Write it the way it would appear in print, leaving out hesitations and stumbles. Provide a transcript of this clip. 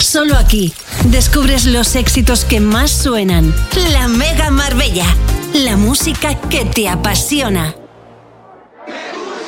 Solo aquí descubres los éxitos que más suenan. La Mega Marbella, la música que te apasiona.